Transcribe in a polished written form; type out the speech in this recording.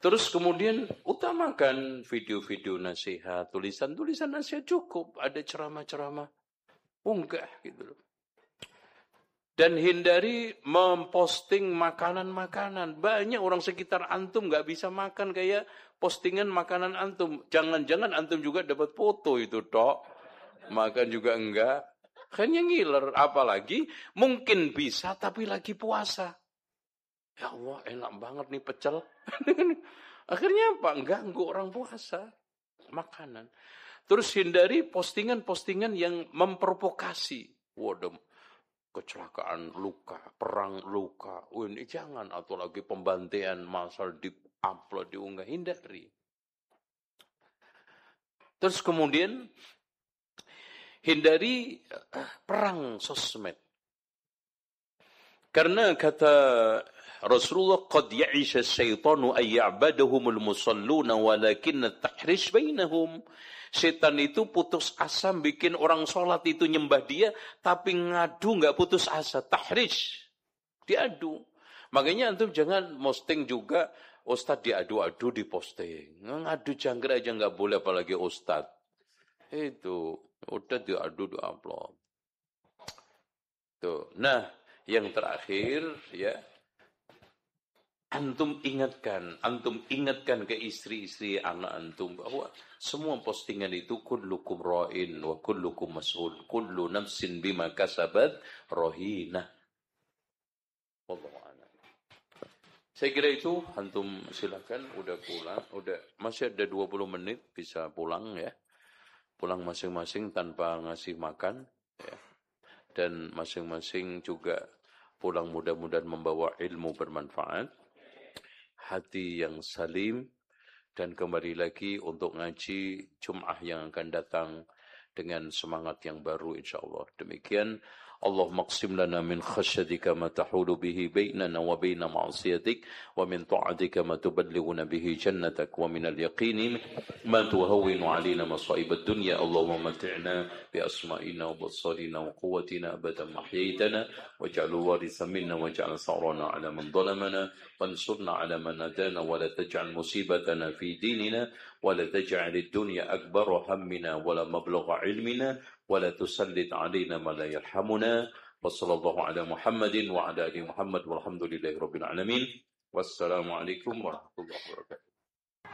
Terus kemudian utamakan video-video nasihat, tulisan-tulisan nasihat cukup, ada ceramah-ceramah. Enggak gitu loh. Dan hindari memposting makanan-makanan. Banyak orang sekitar antum nggak bisa makan kayak postingan makanan antum. Jangan-jangan antum juga dapat foto itu, Dok. Makan juga enggak. Hanya ngiler. Apalagi mungkin bisa tapi lagi puasa. Ya Allah, enak banget nih pecel. Akhirnya apa? Ganggu orang puasa. Makanan. Terus hindari postingan-postingan yang memprovokasi. Waduh. Kecelakaan luka, perang luka, ini jangan, atau lagi pembantaian massal di-upload, diunggah, hindari. Terus kemudian hindari perang sosmed. Karena kata Rasulullah, qad ya'isha syaitanu ay ya'badahumul musalluna walakinna tahrish bainahum. Setan itu putus asa bikin orang sholat itu nyembah dia, tapi ngadu nggak putus asa, tahrish, diadu. Makanya antum jangan posting juga, Ustadz diadu-adu di posting. Ngadu jangkrik aja nggak boleh, apalagi Ustadz. Itu udah diadu di-upload. Tuh. Nah, yang terakhir ya. Antum ingatkan ke istri-istri anak antum bahwa semua postingan itu kullukum ra'in wa kullukum mas'ul, kullu nafsin bima kasabat rahinah. Wallahu a'lam. Saya kira itu, antum silakan, udah pulang, masih ada 20 menit bisa pulang ya. Pulang masing-masing tanpa ngasih makan ya. Dan masing-masing juga pulang mudah-mudahan membawa ilmu bermanfaat, hati yang salim, dan kembali lagi untuk ngaji Jum'ah yang akan datang dengan semangat yang baru insyaallah. Demikian, Allahumma qsim lana min khasyatika ma tahulu bihi bainana wa baina ma'siyatik, wa min ta'atika ma tuballighuna bihi jannatak, wa min al-yaqini ma tuhawwinu 'alaina masa'ib ad-dunya. Allahumma mat'ina bi asma'ina wa basarina wa quwwatina abadan ma ahyaytana waj'alhu warithan minna waj'al sa'rana 'ala man zalamana wansurna 'ala man adana wa la taj'al musibatana fi dinina wa la taj'al ad-dunya akbara hammina wa la mablagha 'ilmina wa la tusallit 'alaina ma la yarhamuna. Wassallallahu ala Muhammadin wa ala ali Muhammad walhamdulillahi rabbil alamin. Wassalamualaikum warahmatullahi wabarakatuh.